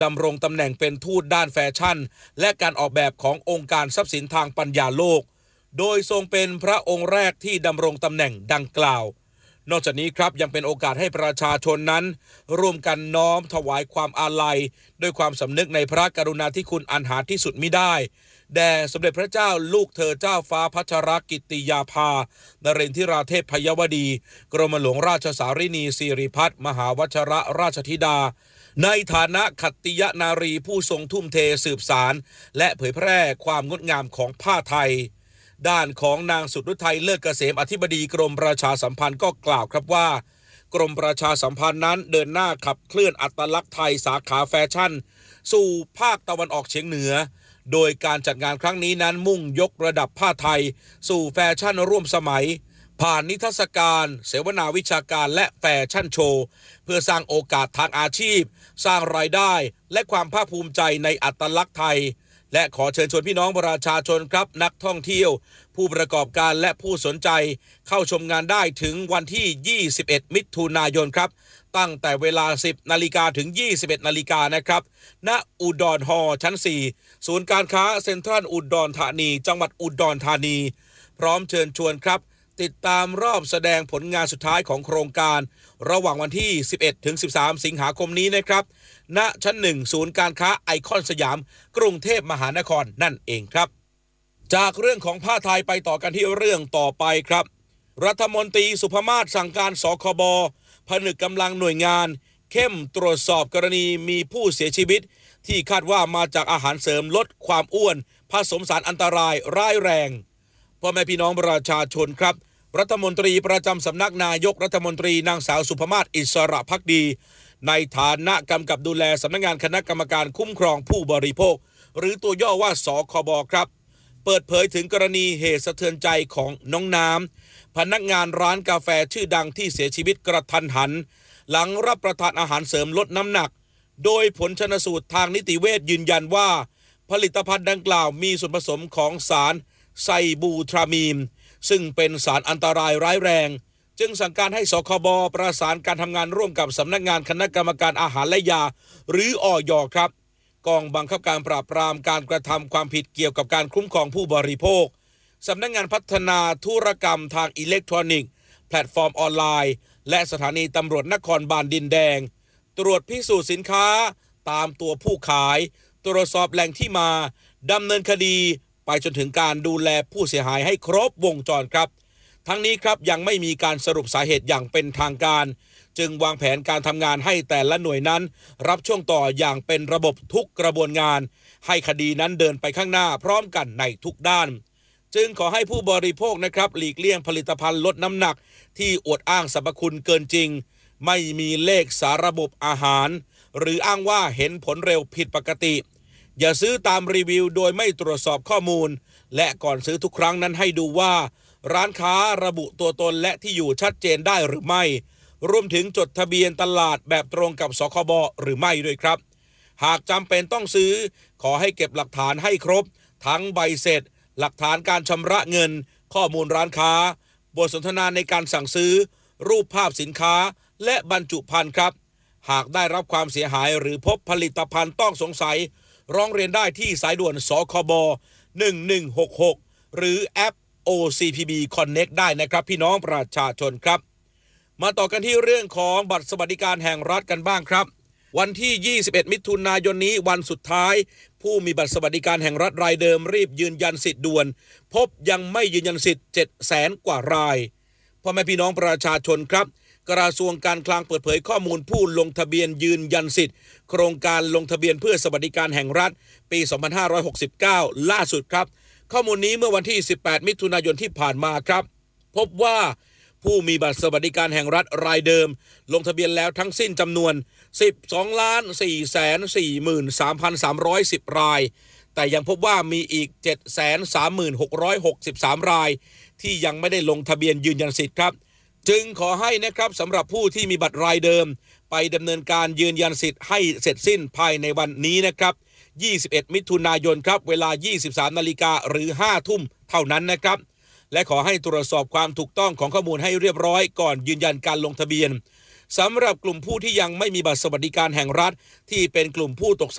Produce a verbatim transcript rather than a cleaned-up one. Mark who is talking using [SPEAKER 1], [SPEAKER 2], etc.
[SPEAKER 1] ดำรงตำแหน่งเป็นทูตด้านแฟชั่นและการออกแบบขององค์การทรัพย์สินทางปัญญาโลกโดยทรงเป็นพระองค์แรกที่ดำรงตำแหน่งดังกล่าวนอกจากนี้ครับยังเป็นโอกาสให้ประชาชนนั้นร่วมกันน้อมถวายความอาลัยด้วยความสำนึกในพระกรุณาธิคุณอันหาที่สุดมิได้แด่สมเด็จพระเจ้าลูกเธอเจ้าฟ้าพัชรกิติยาภานเรนทิราเทพพยวดีกรมหลวงราชสารินีสิริพัฒน์มหาวชรราชธิดาในฐานะขัตติยนารีผู้ทรงทุ่มเทสืบสารและเผยแพร่ความงดงามของผ้าไทยด้านของนางสุทธิเลิศเกษมอธิบดีกรมประชาสัมพันธ์ก็กล่าวครับว่ากรมประชาสัมพันธ์นั้นเดินหน้าขับเคลื่อนอัตลักษณ์ไทยสาขาแฟชั่นสู่ภาคตะวันออกเฉียงเหนือโดยการจัดงานครั้งนี้นั้นมุ่งยกระดับผ้าไทยสู่แฟชั่นร่วมสมัยผ่านนิทรรศการเสวนาวิชาการและแฟชั่นโชว์เพื่อสร้างโอกาสทางอาชีพสร้างรายได้และความภาคภูมิใจในอัตลักษณ์ไทยและขอเชิญชวนพี่น้องประชาชนครับนักท่องเที่ยวผู้ประกอบการและผู้สนใจเข้าชมงานได้ถึงวันที่ยี่สิบเอ็ดมิถุนายนครับตั้งแต่เวลาสิบนาฬิกาถึงยี่สิบเอ็ดนาฬิกานะครับณอุดรฮอลล์ชั้นสี่ศูนย์การค้าเซ็นทรัลอุดรธานีจังหวัดอุดรธานีพร้อมเชิญชวนครับติดตามรอบแสดงผลงานสุดท้ายของโครงการระหว่างวันที่สิบเอ็ดถึงสิบสามสิงหาคมนี้นะครับณชั้นหนึ่งศูนย์การค้าไอคอนสยามกรุงเทพมหานครนั่นเองครับจากเรื่องของผ้าไทยไปต่อกันที่เรื่องต่อไปครับรัฐมนตรีสุภมาศสั่งการสคบผนึกกำลังหน่วยงานเข้มตรวจสอบกรณีมีผู้เสียชีวิตที่คาดว่ามาจากอาหารเสริมลดความอ้วนผสมสารอันตรายร้ายแรงพ่อแม่พี่น้องประชาชนครับรัฐมนตรีประจำสำนักนายกรัฐมนตรีนางสาวสุภมาศอิสระภักดีในฐานะกำกับดูแลสำนักงานคณะกรรมการคุ้มครองผู้บริโภคหรือตัวย่อว่าสคบครับเปิดเผยถึงกรณีเหตุสะเทือนใจของน้องน้ำพนักงานร้านกาแฟชื่อดังที่เสียชีวิตกระทันหันหลังรับประทานอาหารเสริมลดน้ำหนักโดยผลชันสูตรทางนิติเวชยืนยันว่าผลิตภัณฑ์ดังกล่าวมีส่วนผสมของสารไซบูทรามีนซึ่งเป็นสารอันตรายร้ายแรงจึงสั่งการให้สคบประสานการทำงานร่วมกับสำนักงานคณะกรรมการอาหารและยาหรืออย.ครับกองบังคับการปราบปรามการกระทำความผิดเกี่ยวกับการคุ้มครองผู้บริโภคสำนักงานพัฒนาธุรกรรมทางอิเล็กทรอนิกส์แพลตฟอร์มออนไลน์และสถานีตำรวจนครบาลดินแดงตรวจพิสูจน์สินค้าตามตัวผู้ขายตรวจสอบแหล่งที่มาดำเนินคดีไปจนถึงการดูแลผู้เสียหายให้ครบวงจรครับทั้งนี้ครับยังไม่มีการสรุปสาเหตุอย่างเป็นทางการจึงวางแผนการทำงานให้แต่ละหน่วยนั้นรับช่วงต่ออย่างเป็นระบบทุกกระบวนงานให้คดีนั้นเดินไปข้างหน้าพร้อมกันในทุกด้านจึงขอให้ผู้บริโภคนะครับหลีกเลี่ยงผลิตภัณฑ์ลดน้ำหนักที่อวดอ้างสรรพคุณเกินจริงไม่มีเลขสาระบบอาหารหรืออ้างว่าเห็นผลเร็วผิดปกติอย่าซื้อตามรีวิวโดยไม่ตรวจสอบข้อมูลและก่อนซื้อทุกครั้งนั้นให้ดูว่าร้านค้าระบุตัวตนและที่อยู่ชัดเจนได้หรือไม่รวมถึงจดทะเบียนตลาดแบบตรงกับสคบหรือไม่ด้วยครับหากจำเป็นต้องซื้อขอให้เก็บหลักฐานให้ครบทั้งใบเสร็จหลักฐานการชำระเงินข้อมูลร้านค้าบทสนทนาในการสั่งซื้อรูปภาพสินค้าและบรรจุภัณฑ์ครับหากได้รับความเสียหายหรือพบผลิตภัณฑ์ต้องสงสัยร้องเรียนได้ที่สายด่วนสคบหนึ่งหนึ่งหกหกหรือแอป โอ ซี พี บี Connect ได้นะครับพี่น้องประชาชนครับมาต่อกันที่เรื่องของบัตรสวัสดิการแห่งรัฐกันบ้างครับวันที่ยี่สิบเอ็ดมิถุนายนนี้วันสุดท้ายผู้มีบัตรสวัสดิการแห่งรัฐรายเดิมรีบยืนยันสิทธิ์ด่วนพบยังไม่ยืนยันสิทธิ์ เจ็ดแสน กว่ารายพ่อแม่พี่น้องประชาชนครับกระทรวงการคลังเปิดเผยข้อมูลผู้ลงทะเบียนยืนยันสิทธิ์โครงการลงทะเบียนเพื่อสวัสดิการแห่งรัฐปีสองพันห้าร้อยหกสิบเก้าล่าสุดครับข้อมูลนี้เมื่อวันที่สิบแปดมิถุนายนที่ผ่านมาครับพบว่าผู้มีบัตรสวัสดิการแห่งรัฐรายเดิมลงทะเบียนแล้วทั้งสิ้นจำนวน สิบสองล้านสี่แสนสี่หมื่นสามพันสามร้อยสิบ รายแต่ยังพบว่ามีอีก เจ็ดแสนสามหมื่นหกร้อยหกสิบสาม รายที่ยังไม่ได้ลงทะเบียนยืนยันสิทธิ์ครับจึงขอให้นะครับสำหรับผู้ที่มีบัตรรายเดิมไปดำเนินการยืนยันสิทธิ์ให้เสร็จสิ้นภายในวันนี้นะครับยี่สิบเอ็ดมิถุนายนครับเวลา ยี่สิบสามนาฬิกาหรือ ห้าทุ่มเท่านั้นนะครับและขอให้ตรวจสอบความถูกต้องของข้อมูลให้เรียบร้อยก่อนยืนยันการลงทะเบียนสำหรับกลุ่มผู้ที่ยังไม่มีบัตรสวัสดิการแห่งรัฐที่เป็นกลุ่มผู้ตก